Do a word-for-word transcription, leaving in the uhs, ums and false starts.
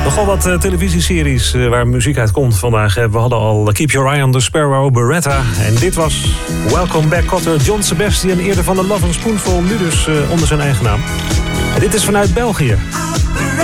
Nogal wat uh, televisieseries uh, waar muziek uit komt vandaag. We hadden al Keep Your Eye on the Sparrow, Beretta. En dit was Welcome Back Kotter, John Sebastian. Eerder van de Love and Spoonful, nu dus uh, onder zijn eigen naam. En dit is vanuit België.